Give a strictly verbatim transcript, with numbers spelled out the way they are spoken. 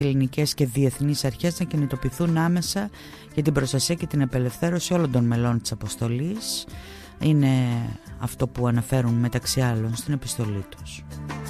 ελληνικές και διεθνείς αρχές να κινητοποιηθούν άμεσα για την προστασία και την απελευθέρωση όλων των μελών της αποστολής. Είναι αυτό που αναφέρουν μεταξύ άλλων στην επιστολή τους.